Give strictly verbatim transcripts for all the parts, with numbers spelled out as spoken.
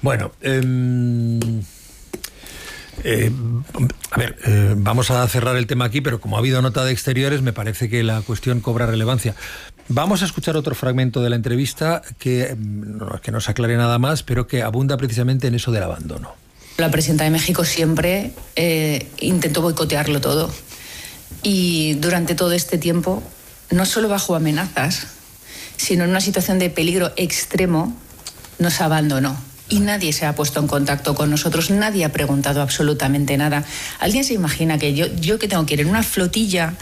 Bueno, eh, eh, a ver, eh, vamos a cerrar el tema aquí, pero como ha habido nota de exteriores, me parece que la cuestión cobra relevancia. Vamos a escuchar otro fragmento de la entrevista que no, que no se aclare nada más, pero que abunda precisamente en eso del abandono. La presidenta de México siempre eh, intentó boicotearlo todo. Y durante todo este tiempo, no solo bajo amenazas, sino en una situación de peligro extremo, nos abandonó. Y nadie se ha puesto en contacto con nosotros, nadie ha preguntado absolutamente nada. ¿Alguien se imagina que yo, yo que tengo que ir en una flotilla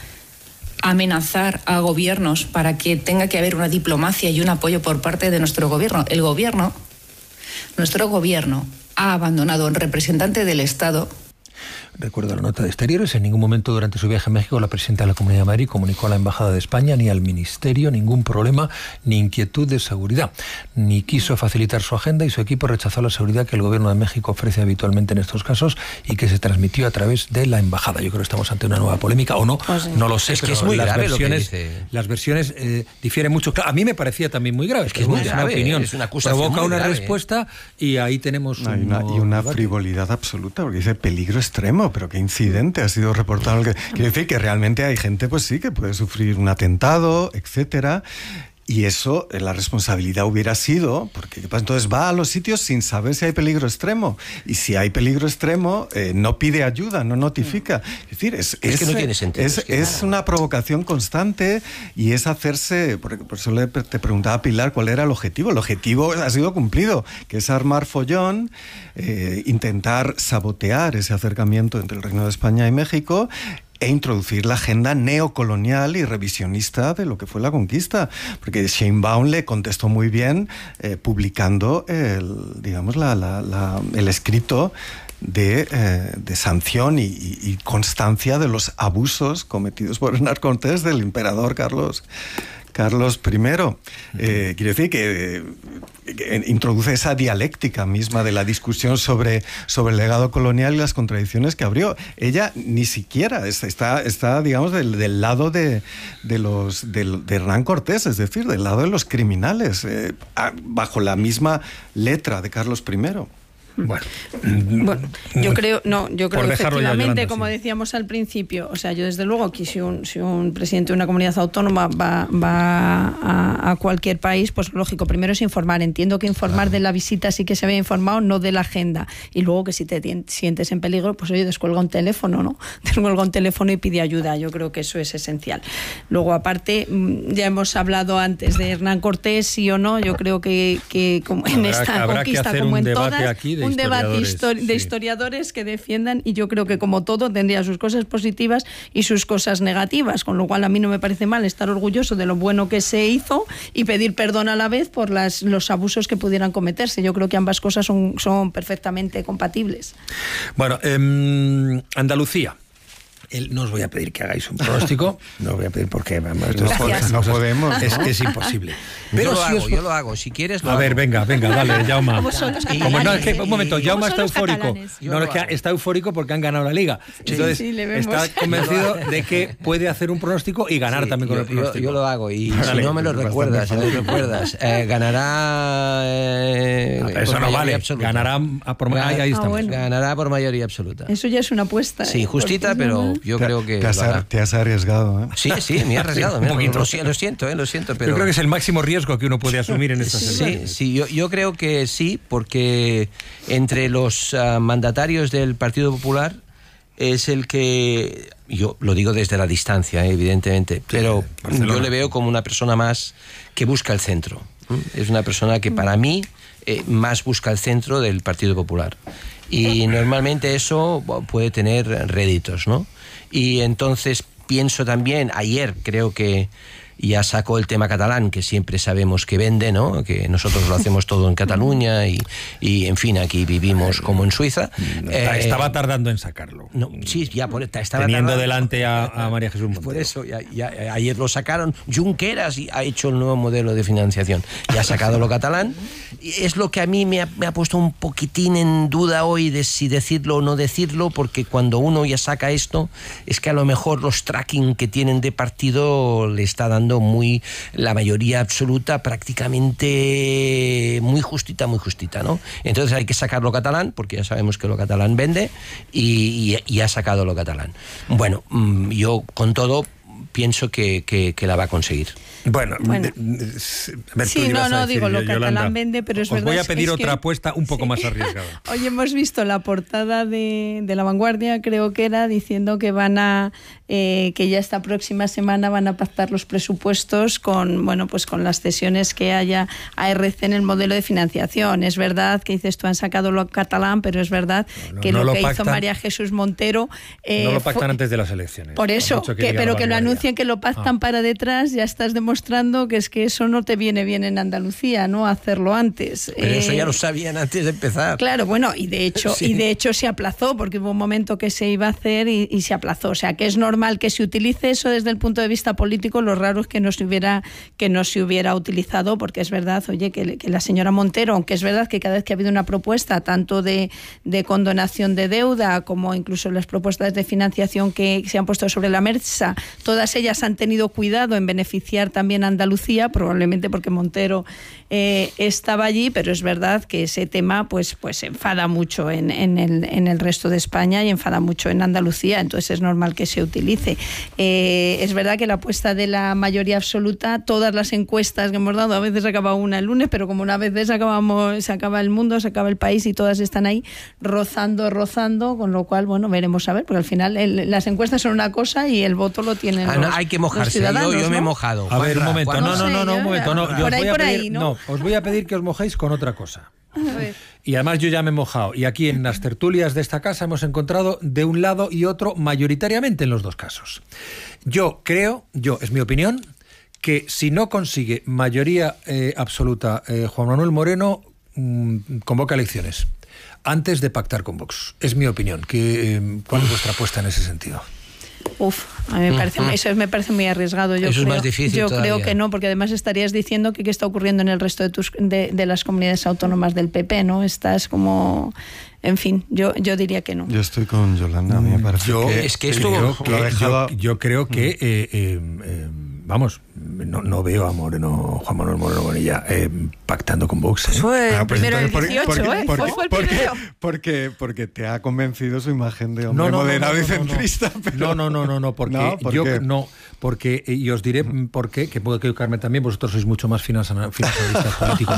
a amenazar a gobiernos para que tenga que haber una diplomacia y un apoyo por parte de nuestro gobierno? El gobierno, nuestro gobierno, ha abandonado a un representante del Estado. Recuerdo la nota de exteriores. En ningún momento durante su viaje a México la presidenta de la Comunidad de Madrid comunicó a la Embajada de España ni al Ministerio ningún problema ni inquietud de seguridad. Ni quiso facilitar su agenda y su equipo rechazó la seguridad que el Gobierno de México ofrece habitualmente en estos casos y que se transmitió a través de la Embajada. Yo creo que estamos ante una nueva polémica, ¿o no? Pues sí. No lo sé. Es que es muy las grave versiones, lo que dice. Las versiones eh, difieren mucho. Claro, a mí me parecía también muy grave. Es que es muy es grave. Una opinión. Es una acusación Provoca muy una grave. respuesta y ahí tenemos Hay una, y una frivolidad absoluta, porque dice peligro extremo, pero qué incidente ha sido reportado. Quiere decir que realmente hay gente, pues sí, que puede sufrir un atentado, etcétera. Y eso, la responsabilidad hubiera sido, porque pues, entonces va a los sitios sin saber si hay peligro extremo. Y si hay peligro extremo, eh, no pide ayuda, no notifica. Es decir, es, es, es que no tiene sentido. Es, es, que es una provocación constante y es hacerse... Por, por eso le, te preguntaba Pilar cuál era el objetivo. El objetivo ha sido cumplido, que es armar follón, eh, intentar sabotear ese acercamiento entre el Reino de España y México e introducir la agenda neocolonial y revisionista de lo que fue la conquista, porque Sheinbaum le contestó muy bien eh, publicando el, digamos, la, la, la, el escrito de, eh, de sanción y, y, y constancia de los abusos cometidos por Hernán Cortés del emperador Carlos Carlos primero. Eh, quiere decir que, que introduce esa dialéctica misma de la discusión sobre, sobre el legado colonial y las contradicciones que abrió. Ella ni siquiera está, está digamos, del, del lado de, de, los, de, de Hernán Cortés, es decir, del lado de los criminales, eh, bajo la misma letra de Carlos primero. Bueno, bueno, yo creo, no, yo creo que efectivamente, Yolanda, como sí. decíamos al principio, o sea, yo desde luego que si un, si un presidente de una comunidad autónoma va, va a, a cualquier país, pues lógico, primero es informar. Entiendo que informar claro. de la visita sí que se había informado, no de la agenda. Y luego que si te sientes en peligro, pues oye, descuelga un teléfono, ¿no? Descuelga un teléfono y pide ayuda. Yo creo que eso es esencial. Luego, aparte, ya hemos hablado antes de Hernán Cortés, sí o no, yo creo que, que como en habrá, esta habrá conquista, como en todas, aquí de un debate histori- sí. de historiadores que defiendan, y yo creo que como todo tendría sus cosas positivas y sus cosas negativas, con lo cual a mí no me parece mal estar orgulloso de lo bueno que se hizo y pedir perdón a la vez por las, los abusos que pudieran cometerse. Yo creo que ambas cosas son, son perfectamente compatibles. Bueno, eh, Andalucía. El, no os voy a pedir que hagáis un pronóstico, no os voy a pedir porque vamos, esto no, es, no podemos, ¿no? Es que es imposible. Pero yo lo si hago, os... yo lo hago, si quieres lo A hago. ver, venga, venga, dale, Jaume. ¿Cómo son los Como no, es que, un momento, ¿Cómo Jaume son está los eufórico. catalanes? No, es que está eufórico porque han ganado la Liga. Sí, Entonces, sí, le vemos. está convencido de que puede hacer un pronóstico y ganar Sí, también con yo, el pronóstico. Yo, yo lo hago y Dale, si no me lo recuerdas, si no me lo recuerdas, eh, ganará. Eh, Ah, eso no vale. Absoluta. Ganará a por Gan- ahí, ahí estamos. Ah, bueno. Ganará por mayoría absoluta. Eso ya es una apuesta. Sí, ¿eh? justita, Porque pero no- yo te, creo que. Te has, lo hará. te has arriesgado, ¿eh? Sí, sí, me he arriesgado. Un me he- poquito. lo, si- lo siento, eh, lo siento, pero. Yo creo que es el máximo riesgo que uno puede asumir en estas Sí, elecciones. sí, yo, yo creo que sí, porque entre los uh, mandatarios del Partido Popular es el que, yo lo digo desde la distancia, eh, evidentemente, pero Barcelona. yo le veo como una persona más que busca el centro. ¿eh? Es una persona que para mí eh, más busca el centro del Partido Popular. Y normalmente eso puede tener réditos, ¿no? Y entonces pienso también, ayer creo que ya sacó el tema catalán, que siempre sabemos que vende, ¿no? Que nosotros lo hacemos todo en Cataluña y, y en fin, aquí vivimos como en Suiza. Está- Eh, Estaba tardando en sacarlo. no, sí, ya por, estaba Teniendo tardando. delante a, a María Jesús Montero. Por eso, ya, ya, ayer lo sacaron. Junqueras y ha hecho el nuevo modelo de financiación. Ya ha sacado lo catalán. Y es lo que a mí me ha, me ha puesto un poquitín en duda hoy de si decirlo o no decirlo, porque cuando uno ya saca esto, es que a lo mejor los tracking que tienen de partido le está dando siendo muy la mayoría absoluta, prácticamente muy justita, muy justita, ¿no? Entonces hay que sacar lo catalán, porque ya sabemos que lo catalán vende, y, y, y ha sacado lo catalán. Bueno, yo con todo pienso que, que, que la va a conseguir. Bueno, bueno. De, de, sí, no, no, digo, lo catalán vende, pero es os verdad. Os voy a pedir es otra que, apuesta un poco sí. más arriesgada. Hoy hemos visto la portada de, de La Vanguardia, creo que era, diciendo que van a, eh, que ya esta próxima semana van a pactar los presupuestos con, bueno, pues con las cesiones que haya a R C en el modelo de financiación. Es verdad que dices tú han sacado lo catalán, pero es verdad no, no, que no lo, lo que pactan, hizo María Jesús Montero... Eh, no lo pactan fue, antes de las elecciones. Por eso, que, que pero que lo anuncien que lo pactan ah. para detrás, ya estás demostrando que es que eso no te viene bien en Andalucía, ¿no? Hacerlo antes. Pero eh, eso ya lo sabían antes de empezar. Claro, bueno, y de hecho, sí. y de hecho se aplazó, porque hubo un momento que se iba a hacer y, y se aplazó. O sea, que es normal que se utilice eso desde el punto de vista político. Lo raro es que no se hubiera, que no se hubiera utilizado, porque es verdad, oye, que, que la señora Montero, aunque es verdad que cada vez que ha habido una propuesta, tanto de, de condonación de deuda como incluso las propuestas de financiación que se han puesto sobre la mesa, todas ellas han tenido cuidado en beneficiar también a Andalucía, probablemente porque Montero eh, estaba allí, pero es verdad que ese tema pues, pues enfada mucho en, en, el, en el resto de España y enfada mucho en Andalucía, entonces es normal que se utilice. Eh, es verdad que la apuesta de la mayoría absoluta, todas las encuestas que hemos dado, a veces acaba una el lunes, pero como una vez se, acabamos, se acaba el mundo, se acaba el país y todas están ahí rozando, rozando, con lo cual, bueno, veremos a ver, porque al final el, las encuestas son una cosa y el voto lo tienen ah, los, no, hay que mojarse, yo, yo ¿no? me he mojado. A ver, un momento, no, no, no, no, no, un momento, no, yo por os ahí, voy a por pedir, ahí, ¿no? no, os voy a pedir que os mojéis con otra cosa. A ver. Y además yo ya me he mojado. Y aquí en las tertulias de esta casa hemos encontrado de un lado y otro mayoritariamente en los dos casos. Yo creo, yo, es mi opinión, que si no consigue mayoría eh, absoluta eh, Juan Manuel Moreno, mmm, convoca elecciones antes de pactar con Vox. Es mi opinión. Que, eh, ¿cuál es vuestra apuesta en ese sentido? Uf, a mí me parece, uh-huh. eso me parece muy arriesgado. Yo eso creo, es más difícil Yo todavía. creo que no, porque además estarías diciendo que qué está ocurriendo en el resto de, tus, de, de las comunidades autónomas del P P, ¿no? Estás como... En fin, yo, yo diría que no. Yo estoy con Yolanda, a mí me parece yo, que... Es que esto... Creo que, lo ha dejado... yo, yo creo que... Eh, eh, eh, vamos, no, no veo a Moreno, Juan Manuel Moreno Bonilla eh, pactando con Vox. ¿eh? Fue el Ah, pues primero del entonces, dieciocho, porque- ¿eh? porque- Fue, fue el porque- primero. Porque, porque te ha convencido su imagen de hombre No, no, no, moderado no, y no, no, no. centrista. Pero... No, no, no, no, no, porque No, ¿por yo qué? no, porque y os diré por qué, que puedo equivocarme también, vosotros sois mucho más finas analistas políticos.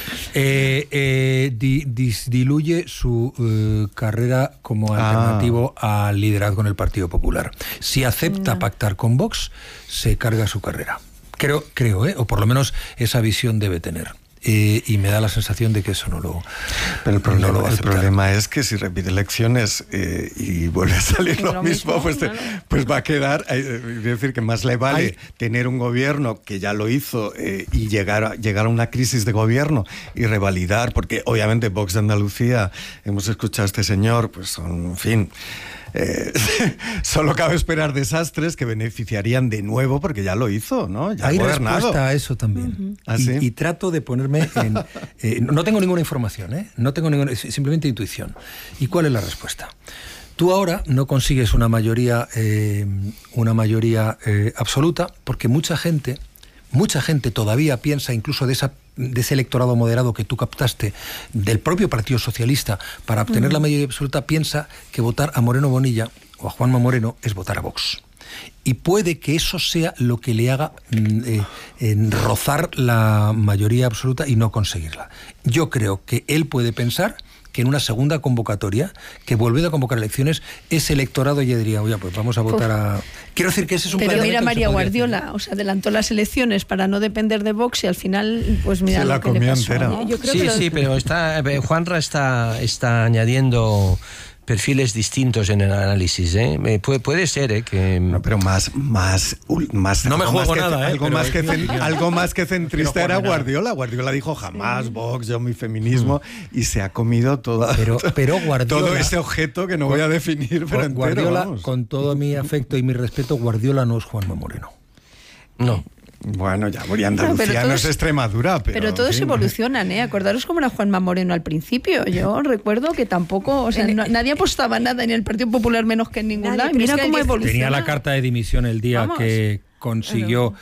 Eh, eh, di, dis, diluye su eh, carrera como alternativo ah. al liderazgo en el Partido Popular. Si acepta no. pactar con Vox, se carga su carrera. Creo, creo, ¿eh? O por lo menos esa visión debe tener. Eh, y me da la sensación de que eso no lo Pero el problema, no lo va a el aceptar. problema es que si repite elecciones eh, y vuelve a salir lo, lo mismo, mismo pues, te, claro. pues va a quedar, eh, es decir, que más le vale Hay... tener un gobierno que ya lo hizo eh, y llegar a, llegar a una crisis de gobierno y revalidar, porque obviamente Vox de Andalucía, hemos escuchado a este señor, pues son, en fin... Eh, solo cabe esperar desastres que beneficiarían de nuevo, porque ya lo hizo, ¿no? Ya Hay ha gobernado. respuesta a eso también. Uh-huh. ¿Ah, y, sí? y trato de ponerme en... Eh, no tengo ninguna información, ¿eh? No tengo ninguna... Simplemente intuición. ¿Y cuál es la respuesta? Tú ahora no consigues una mayoría, eh, una mayoría eh, absoluta, porque mucha gente... Mucha gente todavía piensa, incluso de, esa, de ese electorado moderado que tú captaste del propio Partido Socialista para obtener uh-huh. la mayoría absoluta, piensa que votar a Moreno Bonilla o a Juanma Moreno es votar a Vox. Y puede que eso sea lo que le haga eh, en rozar la mayoría absoluta y no conseguirla. Yo creo que él puede pensar que en una segunda convocatoria, que volviendo a convocar elecciones, ese electorado ya diría, oye, pues vamos a votar a... Quiero decir que ese es un... Pero mira María Guardiola, o sea, adelantó las elecciones para no depender de Vox y al final, pues mira Se lo la que le comió pasó. entera. ¿eh? Yo creo Sí, que lo... sí, pero está, Juanra está, está añadiendo perfiles distintos en el análisis, ¿eh? Puede, puede ser, ¿eh? Que... No, pero más, más, más no me algo juego más que, nada, ¿eh? algo, Pero más que, cen, algo más que centrista era nada. Guardiola. Guardiola dijo jamás sí. Vox, yo mi feminismo, mm. y se ha comido toda, pero, pero Guardiola, todo ese objeto que no voy a definir, pero entero, Guardiola, vamos. Con todo mi afecto y mi respeto, Guardiola no es Juanma Moreno. No. Bueno, ya voy a Andalucía, no, no es Extremadura, pero... Pero todos evolucionan, ¿eh? Acordaros cómo era Juanma Moreno al principio. Yo recuerdo que tampoco, o sea, no, nadie apostaba nada en el Partido Popular menos que en ningún nadie, lado. Mira cómo evoluciona. Tenía la carta de dimisión el día Vamos. que consiguió... Pero...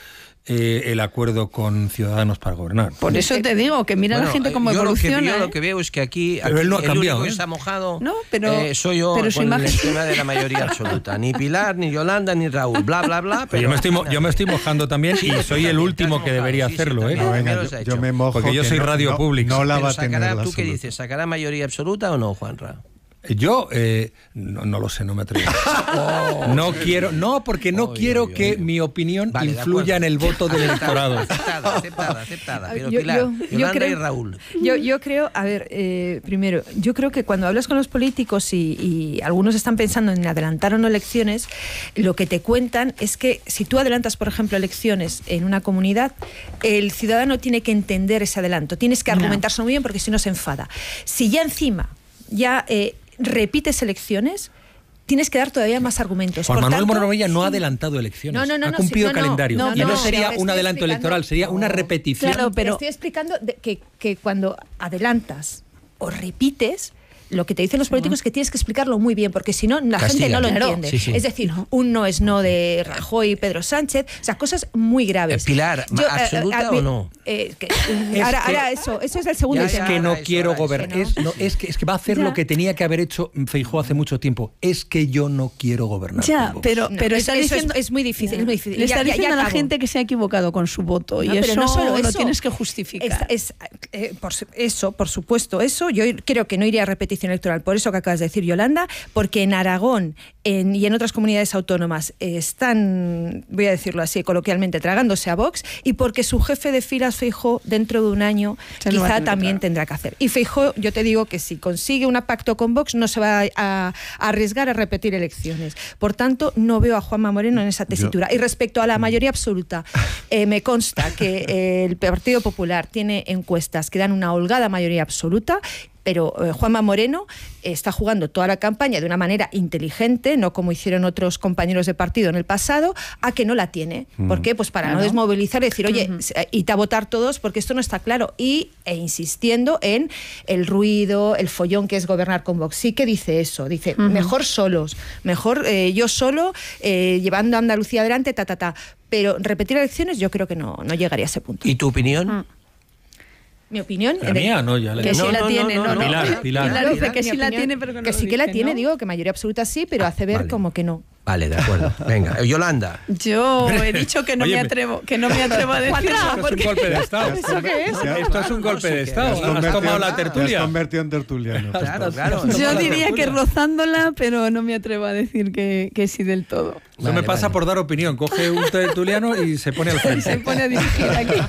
eh, el acuerdo con Ciudadanos para gobernar. Por eso te digo, que mira bueno, la gente cómo yo evoluciona. Lo que, yo ¿eh? lo que veo es que aquí, pero aquí él no ha el cambiado, único ¿eh? que está mojado no, pero, eh, soy yo pero con imagen... el esquema de la mayoría absoluta. Ni Pilar, ni Yolanda, ni Raúl, bla, bla, bla. Pero, pero yo, me estoy, yo me estoy mojando también y soy el último que debería sí, sí, hacerlo. ¿eh? también. No, venga, También yo, los yo ha me mojo. Porque yo que soy no- radio no, pública. No la Pero va a tener sacará, la ¿tú qué absoluta. dices? ¿Sacará mayoría absoluta o no, Juanra? Yo eh, no, no lo sé, no me atrevo. Oh, no quiero, no, porque no oh, quiero oh, que oh. mi opinión Vale, de influya en acuerdo. el voto del electorado. Aceptada, aceptada, aceptada. Pero Yo- Pilar, yo- yo Yolanda creo- y Raúl. Yo, yo creo, a ver, eh, primero, yo creo que cuando hablas con los políticos y, y algunos están pensando en adelantar o no elecciones, lo que te cuentan es que si tú adelantas, por ejemplo, elecciones en una comunidad, el ciudadano tiene que entender ese adelanto, tienes que argumentárselo muy bien porque si no se enfada. Si ya encima ya eh, repites elecciones, tienes que dar todavía más argumentos. Juan Por Manuel tanto, Moreno Bonilla no ha sí. adelantado elecciones, No, no, no, ha no, cumplido sí, no, no, calendario. no, y no, no, sería te un estoy adelanto explicando- electoral, sería una No. repetición. Claro, pero pero te estoy explicando de que, que cuando adelantas o repites, lo que te dicen los políticos es que tienes que explicarlo muy bien, porque si no, la Castiga. gente no lo Claro. entiende. Sí, sí. Es decir, un no es no de Rajoy y Pedro Sánchez, o sea, cosas muy graves. Eh, Pilar, ¿absoluta o no? eh, que- Es ahora, que- ahora eso, eso es el segundo Ya, Es ya, tema. que no ahora eso, quiero ahora eso, gobernar. ¿no? Es, no, es, que, es que va a hacer Ya. lo que tenía que haber hecho Feijóo hace mucho tiempo. Es que yo no quiero gobernar. Ya, con Vox. pero, No, pero eso- está eso es- diciendo, es muy difícil, es muy difícil. Le Ya- está ya- ya diciendo a la acabo. gente que se ha equivocado con su voto No, y pero eso no solo lo eso. tienes que justificar. Es, es, eh, por su- eso, por supuesto, eso. Yo creo que no iría a repetición electoral, por eso que acabas de decir, Yolanda, porque en Aragón en, y en otras comunidades autónomas eh, están, voy a decirlo así coloquialmente, tragándose a Vox, y porque su jefe de filas, Feijóo, dentro de un año Se lo va a quizá tener que también tragar. tendrá que hacer. Y Feijóo, yo te digo que si consigue un pacto con Vox, no se va a, a arriesgar a repetir elecciones. Por tanto, no veo a Juanma Moreno en esa tesitura. Y respecto a la mayoría absoluta, eh, me consta que eh, el Partido Popular tiene encuestas que dan una holgada mayoría absoluta, pero eh, Juanma Moreno está jugando toda la campaña de una manera inteligente, no como hicieron otros compañeros de partido en el pasado, a que no la tiene. ¿Por qué? Pues para Claro. no desmovilizar y decir, oye, id a votar todos porque esto no está claro. Y e insistiendo en el ruido, el follón que es gobernar con Vox. Sí que dice eso, dice, mejor solos, mejor eh, yo solo, eh, llevando a Andalucía adelante, ta, ta, ta. Pero repetir elecciones yo creo que no, no llegaría a ese punto. ¿Y tu opinión? Mi opinión... La de- mía, no, ya le Que digo. sí No, la no, tiene, no, no, no, no. Pilar, Pilar. Pilar dice que mi sí la opinión, tiene, pero que no que lo sí que la dice, tiene, ¿no? digo que mayoría absoluta sí, pero hace ver Vale. como que no. Vale, de acuerdo. Venga, Yolanda. Yo he dicho que no Oye, me me- atrevo, que no me atrevo a decirlo. Esto es un porque- golpe de Estado. ¿Eso qué es? Esto es un golpe de Te Estado. has Has convertido- tomado la te has Te has tertulia. convertido en tertuliano. Claro, claro. Yo diría que rozándola, pero no me atrevo a decir que, que sí del todo. Eso Vale, me pasa vale. por dar opinión. Coge un tertuliano y se pone al Se frente. pone a dirigir aquí.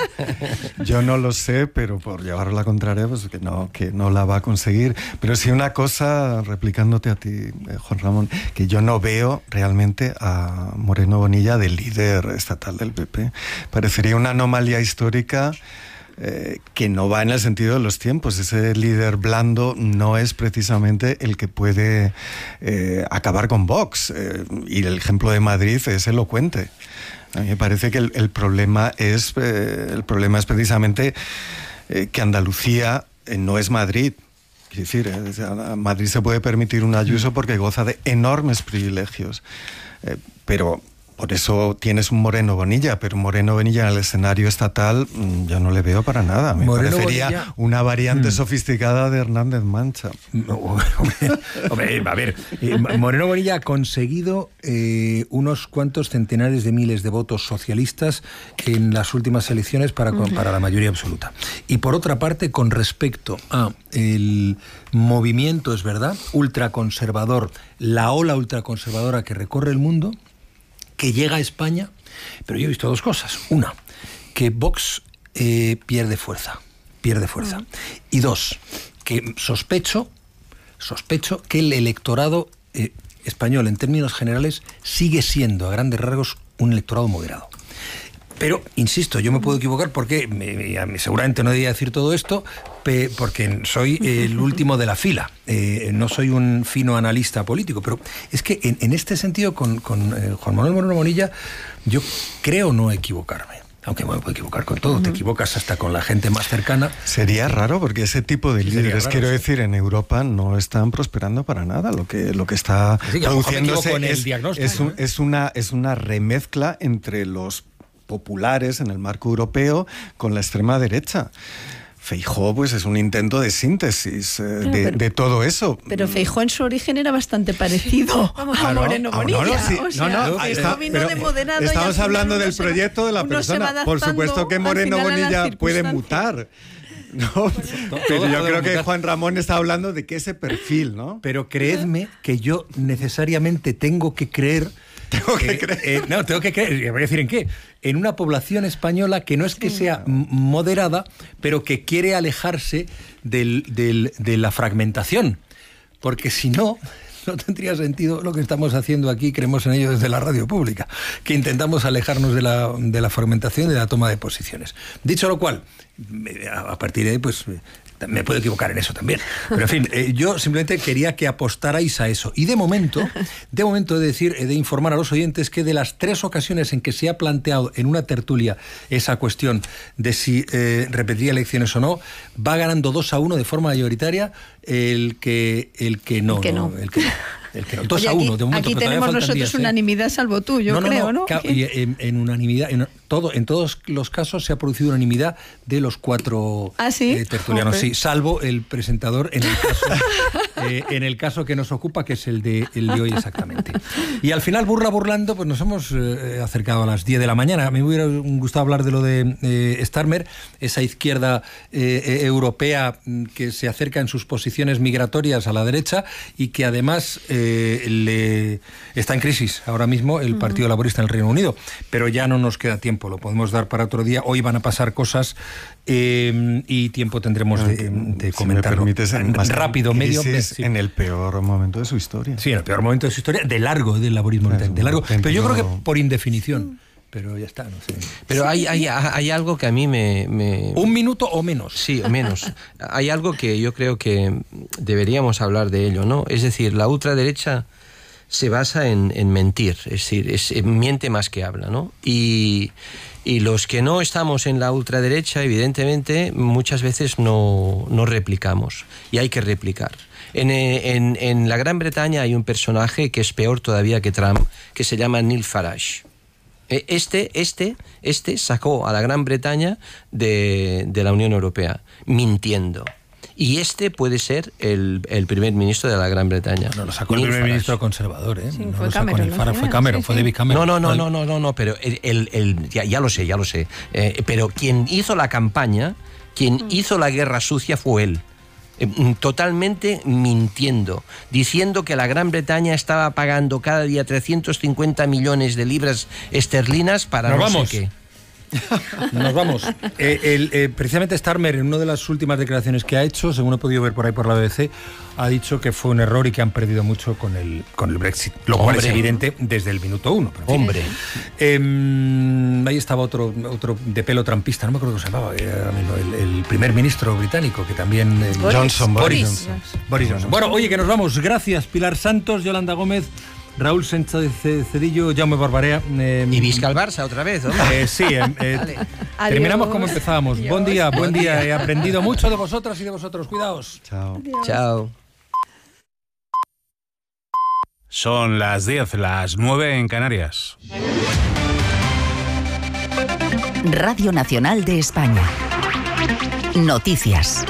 Yo no lo sé, pero por llevar la contraria, pues que no, que no la va a conseguir. Pero sí una cosa, replicándote a ti, eh, Juan Ramón, que yo no veo realmente a Moreno Bonilla de líder estatal del P P. Parecería una anomalía histórica eh, que no va en el sentido de los tiempos. Ese líder blando no es precisamente el que puede eh, acabar con Vox. Eh, y el ejemplo de Madrid es elocuente. A mí me parece que el, el problema es eh, el problema es precisamente eh, que Andalucía eh, no es Madrid. Quiero decir, eh, o sea, Madrid se puede permitir un Ayuso porque goza de enormes privilegios. Eh, pero por eso tienes un Moreno Bonilla, pero Moreno Bonilla en el escenario estatal mm, yo no le veo para nada. Me Moreno parecería Bonilla- una variante Mm. sofisticada de Hernández Mancha. No, hombre, hombre, a ver, eh, Moreno Bonilla ha conseguido eh, unos cuantos centenares de miles de votos socialistas en las últimas elecciones para, con- para la mayoría absoluta. Y por otra parte, con respecto a el movimiento, es verdad, ultraconservador, la ola ultraconservadora que recorre el mundo, que llega a España, pero yo he visto dos cosas. Una, que Vox eh, pierde fuerza, pierde fuerza. Y dos, que sospecho, sospecho que el electorado eh, español, en términos generales, sigue siendo, a grandes rasgos, un electorado moderado. Pero, insisto, yo me puedo equivocar porque me, me, seguramente no debería decir todo esto, pe, porque soy el último de la fila. Eh, no soy un fino analista político, pero es que en, en este sentido, con, con eh, Juan Manuel Moreno Bonilla, yo creo no equivocarme. Aunque me puedo equivocar con todo, te equivocas hasta con la gente más cercana. Sería raro porque ese tipo de Sí, sería líderes, raro, quiero sí. decir, en Europa no están prosperando para nada. Lo que, lo que está Sí, que a lo mejor me produciéndose equivoco en el es, diagnóstico, es, un- ¿eh? es una, es una remezcla entre los populares en el marco europeo con la extrema derecha. Feijóo, pues es un intento de síntesis eh, claro, de, pero, de todo eso. Pero Feijóo en su origen era bastante parecido Vamos, a ah, Moreno no, Bonilla. no, no, sí, o sea, no, no, Feijóo está, vino de moderado y estamos al hablando final del uno se proyecto va, de la uno se va persona. Por supuesto que adaptando Moreno al final a las Bonilla puede circunstancias. mutar. No, pero yo creo que Juan Ramón está hablando de que ese perfil, ¿no? Pero creedme que yo necesariamente tengo que creer. Tengo que eh, creer. eh, no, tengo que creer. Voy a decir en qué. En una población española que no es que sea moderada, pero que quiere alejarse del, del, de la fragmentación. Porque si no, no tendría sentido lo que estamos haciendo aquí, creemos en ello desde la radio pública, que intentamos alejarnos de la, de la fragmentación y de la toma de posiciones. Dicho lo cual, a partir de ahí, pues me puedo equivocar en eso también. Pero en fin, eh, yo simplemente quería que apostarais a eso. Y de momento, de momento he de decir, he de informar a los oyentes que de las tres ocasiones en que se ha planteado en una tertulia esa cuestión de si eh, repetiría elecciones o no, va ganando dos a uno de forma mayoritaria el que, el que no. El que no. no, el que no. El que no. dos Oye, a uno, de momento. aquí pero tenemos faltan nosotros días, ¿eh? unanimidad, salvo tú, yo no, no, creo, no, ¿no? ¿no? En, en unanimidad, en, todo, en todos los casos se ha producido unanimidad de los cuatro ¿Ah, sí? eh, tertulianos, Joder. sí, salvo el presentador en el caso, eh, en el caso que nos ocupa, que es el de, el de hoy exactamente. Y al final, burla burlando, pues nos hemos eh, acercado a las diez de la mañana. A mí me hubiera gustado hablar de lo de eh, Starmer, esa izquierda eh, europea que se acerca en sus posiciones migratorias a la derecha y que además eh, le está en crisis ahora mismo el Partido Laborista en el Reino Unido, pero ya no nos queda tiempo, lo podemos dar para otro día. Hoy van a pasar cosas eh, y tiempo tendremos de, de comentarlo. Si me permites, en rápido, medio mes. Sí. En el peor momento de su historia. Sí, en el peor momento de su historia, de largo, del laborismo, Claro, de largo. Pero yo creo que no. por indefinición. Pero ya está, no sé. Pero hay, hay, hay algo que a mí me, me... ¿Un minuto o menos? Sí, o menos. Hay algo que yo creo que deberíamos hablar de ello, ¿no? Es decir, la ultraderecha se basa en, en mentir, es decir, es, miente más que habla, ¿no? Y, y los que no estamos en la ultraderecha, evidentemente, muchas veces no, no replicamos, y hay que replicar. En, en, en la Gran Bretaña hay un personaje que es peor todavía que Trump, que se llama Nigel Farage. Este, este, este sacó a la Gran Bretaña de, de la Unión Europea, mintiendo. Y este puede ser el, el primer ministro de la Gran Bretaña. No, lo sacó el Neil primer Farage. ministro conservador, ¿eh? Sí, no fue lo sacó Cameron, Neil Farage, ¿no? fue Cameron, Sí, fue sí. David Cameron. No, no, no, no, no, no, no, pero el, el, el, ya, ya lo sé, ya lo sé. Eh, pero quien hizo la campaña, quien mm. hizo la guerra sucia fue él. Totalmente mintiendo, diciendo que la Gran Bretaña estaba pagando cada día trescientos cincuenta millones de libras esterlinas para Nos no vamos. sé qué. Nos vamos. Eh, el, eh, precisamente Starmer, en una de las últimas declaraciones que ha hecho, según he podido ver por ahí por la B B C, ha dicho que fue un error y que han perdido mucho con el, con el Brexit, lo cual Hombre. es evidente desde el minuto uno. Pero, en fin. Hombre. Eh, ahí estaba otro, otro de pelo trampista, no me acuerdo cómo se llamaba, era el, el primer ministro británico, que también... eh, Boris. Johnson, Boris. Boris. Johnson. Boris Johnson. Bueno, oye, que nos vamos. Gracias, Pilar Santos, Yolanda Gómez, Raúl Sánchez Cedillo, Jaume Barbarea. Eh, Y Visca el Barça otra vez, hombre. eh, sí, eh, eh, Vale. terminamos Adiós. como empezamos. Adiós. Buen día, buen día. He aprendido mucho de vosotras y de vosotros. Cuidaos. Chao. Chao. Son las diez, las nueve en Canarias. Radio Nacional de España. Noticias.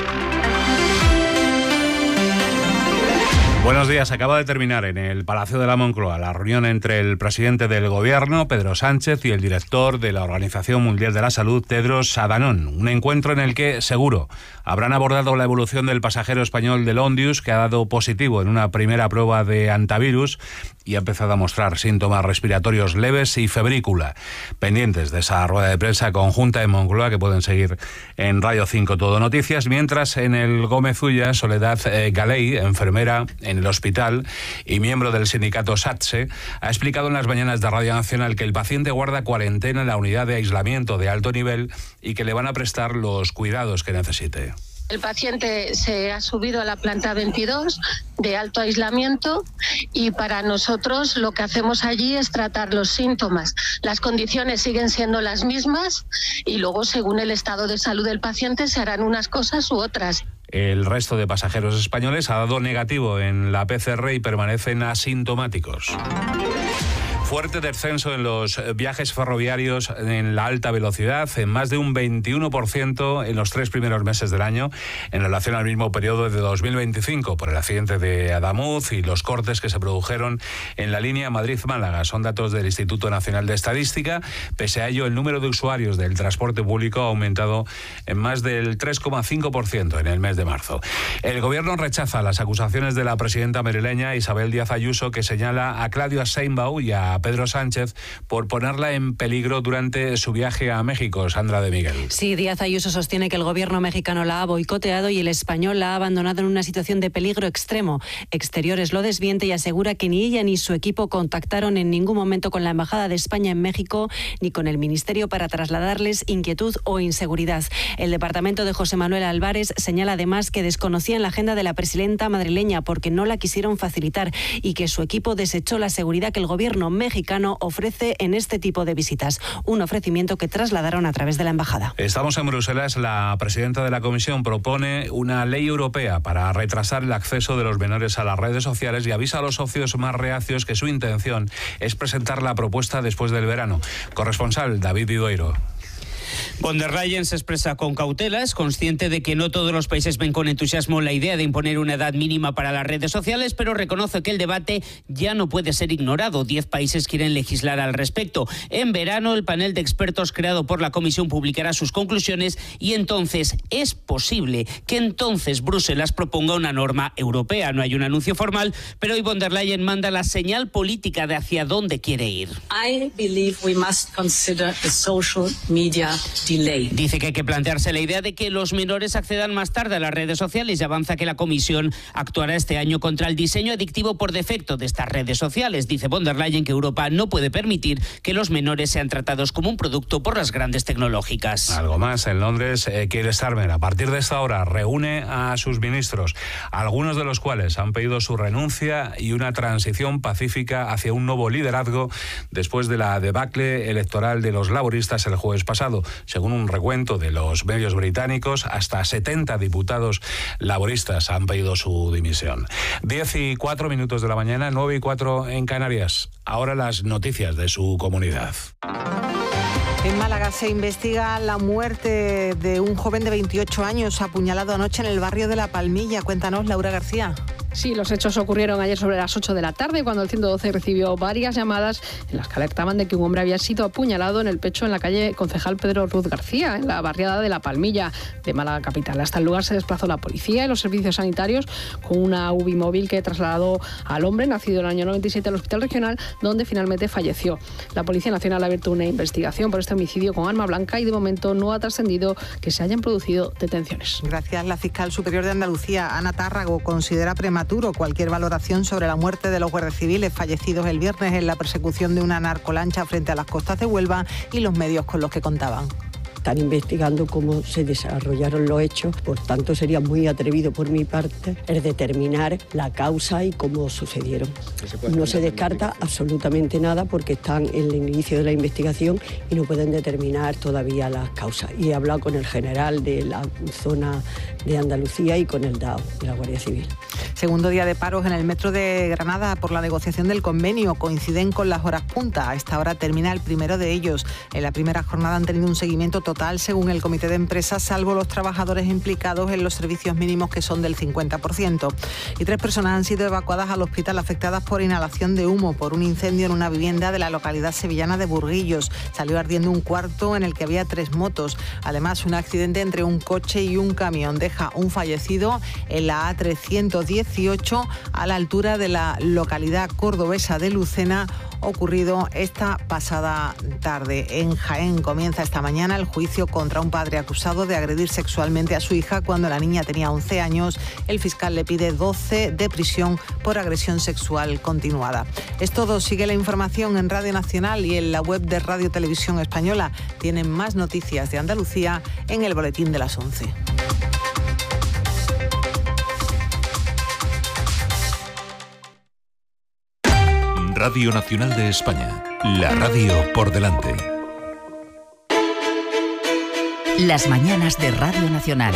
Buenos días. Acaba de terminar en el Palacio de la Moncloa la reunión entre el presidente del Gobierno, Pedro Sánchez, y el director de la Organización Mundial de la Salud, Tedros Adhanom. Un encuentro en el que, seguro, habrán abordado la evolución del pasajero español del Ondius, que ha dado positivo en una primera prueba de antivirus y ha empezado a mostrar síntomas respiratorios leves y febrícula. Pendientes de esa rueda de prensa conjunta en Moncloa, que pueden seguir en Radio cinco Todo Noticias, mientras en el Gómez Ulla, Soledad eh, Galey, enfermera en el hospital y miembro del sindicato SATSE, ha explicado en las mañanas de Radio Nacional que el paciente guarda cuarentena en la unidad de aislamiento de alto nivel y que le van a prestar los cuidados que necesite. El paciente se ha subido a la planta veintidós de alto aislamiento y para nosotros lo que hacemos allí es tratar los síntomas. Las condiciones siguen siendo las mismas y luego, según el estado de salud del paciente, se harán unas cosas u otras. El resto de pasajeros españoles ha dado negativo en la P C R y permanecen asintomáticos. Fuerte descenso en los viajes ferroviarios en la alta velocidad, en más de un veintiuno por ciento en los tres primeros meses del año, en relación al mismo periodo de dos mil veinticinco, por el accidente de Adamuz y los cortes que se produjeron en la línea Madrid-Málaga. Son datos del Instituto Nacional de Estadística. Pese a ello, el número de usuarios del transporte público ha aumentado en más del tres coma cinco por ciento en el mes de marzo. El Gobierno rechaza las acusaciones de la presidenta madrileña Isabel Díaz Ayuso, que señala a Claudia Sheinbaum y a Pedro Sánchez por ponerla en peligro durante su viaje a México. Sandra de Miguel. Sí, Díaz Ayuso sostiene que el gobierno mexicano la ha boicoteado y el español la ha abandonado en una situación de peligro extremo. Exteriores lo desmiente y asegura que ni ella ni su equipo contactaron en ningún momento con la Embajada de España en México ni con el Ministerio para trasladarles inquietud o inseguridad. El departamento de José Manuel Álvarez señala además que desconocían la agenda de la presidenta madrileña porque no la quisieron facilitar y que su equipo desechó la seguridad que el gobierno mexicano ofrece en este tipo de visitas, un ofrecimiento que trasladaron a través de la embajada. Estamos en Bruselas. La presidenta de la Comisión propone una ley europea para retrasar el acceso de los menores a las redes sociales y avisa a los socios más reacios que su intención es presentar la propuesta después del verano. Corresponsal David Idoiro. Von der Leyen se expresa con cautela, es consciente de que no todos los países ven con entusiasmo la idea de imponer una edad mínima para las redes sociales, pero reconoce que el debate ya no puede ser ignorado. Diez países quieren legislar al respecto. En verano, el panel de expertos creado por la Comisión publicará sus conclusiones y entonces es posible que entonces Bruselas proponga una norma europea. No hay un anuncio formal, pero hoy Von der Leyen manda la señal política de hacia dónde quiere ir. I believe we must consider the social media delay. Dice que hay que plantearse la idea de que los menores accedan más tarde a las redes sociales y avanza que la Comisión actuará este año contra el diseño adictivo por defecto de estas redes sociales. Dice Von der Leyen que Europa no puede permitir que los menores sean tratados como un producto por las grandes tecnológicas. Algo más. En Londres, eh, Keir Starmer, a partir de esta hora, reúne a sus ministros, algunos de los cuales han pedido su renuncia y una transición pacífica hacia un nuevo liderazgo después de la debacle electoral de los laboristas el jueves pasado. Según un recuento de los medios británicos, hasta setenta diputados laboristas han pedido su dimisión. Diez y cuatro minutos de la mañana, nueve y cuatro en Canarias. Ahora las noticias de su comunidad. En Málaga se investiga la muerte de un joven de veintiocho años apuñalado anoche en el barrio de La Palmilla. Cuéntanos, Laura García. Sí, los hechos ocurrieron ayer sobre las ocho de la tarde, cuando el ciento doce recibió varias llamadas en las que alertaban de que un hombre había sido apuñalado en el pecho en la calle Concejal Pedro Ruz García, en la barriada de La Palmilla de Málaga capital. Hasta el lugar se desplazó la policía y los servicios sanitarios con una U B I móvil que trasladó al hombre, nacido en el año noventa y siete, al Hospital Regional, donde finalmente falleció. La Policía Nacional ha abierto una investigación por este homicidio con arma blanca y de momento no ha trascendido que se hayan producido detenciones. Gracias. La fiscal superior de Andalucía, Ana Tárrago, considera prematuro cualquier valoración sobre la muerte de los guardias civiles fallecidos el viernes en la persecución de una narcolancha frente a las costas de Huelva y los medios con los que contaban. Están investigando cómo se desarrollaron los hechos, por tanto sería muy atrevido por mi parte el determinar la causa y cómo sucedieron. No se descarta absolutamente nada porque están en el inicio de la investigación y no pueden determinar todavía las causas. Y he hablado con el general de la zona de Andalucía y con el D A O, de la Guardia Civil. Segundo día de paros en el metro de Granada por la negociación del convenio. Coinciden con las horas punta. A esta hora termina el primero de ellos. En la primera jornada han tenido un seguimiento total según el comité de empresa, salvo los trabajadores implicados en los servicios mínimos, que son del cincuenta por ciento. Y tres personas han sido evacuadas al hospital afectadas por inhalación de humo por un incendio en una vivienda de la localidad sevillana de Burguillos. Salió ardiendo un cuarto en el que había tres motos. Además, un accidente entre un coche y un camión deja un fallecido en la A trescientos dieciocho a la altura de la localidad cordobesa de Lucena, ocurrido esta pasada tarde. En Jaén comienza esta mañana el juicio contra un padre acusado de agredir sexualmente a su hija cuando la niña tenía once años. El fiscal le pide doce de prisión por agresión sexual continuada. Es todo. Sigue la información en Radio Nacional y en la web de Radio Televisión Española. Tienen más noticias de Andalucía en el boletín de las once. Radio Nacional de España, la radio por delante. Las mañanas de Radio Nacional.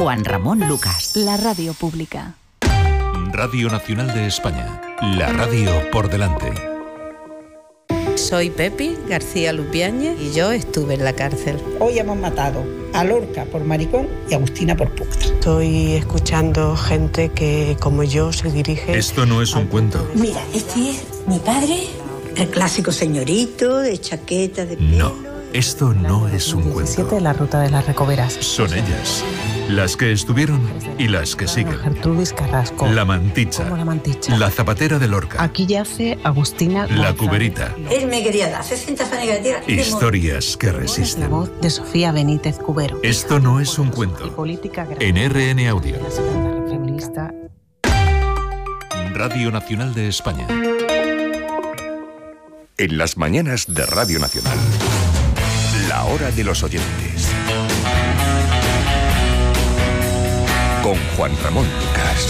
Juan Ramón Lucas. La radio pública. Radio Nacional de España. La radio por delante. Soy Pepi García Lupiáñez y yo estuve en la cárcel. Hoy hemos matado a Lorca por maricón y a Agustina por puta. Estoy escuchando gente que, como yo, se dirige... Esto no es un cuento. Mira, este es mi padre, el clásico señorito de chaqueta de pelo. No, esto no es un cuento. La ruta de las Recoveras. Son ellas, las que estuvieron y las que siguen. Gertrudis Carrasco. La Manticha. ¿Cómo la Manticha? La Zapatera de Lorca. Aquí yace Agustina La González. Cuberita. Él me quería dar sesenta fanes gallegas. Historias que La resisten. voz de Sofía Benítez Cubero. Esto no es un cuento. Política En R N Audio. feminista. Radio Nacional de España. En las mañanas de Radio Nacional, la hora de los oyentes. Con Juan Ramón Lucas.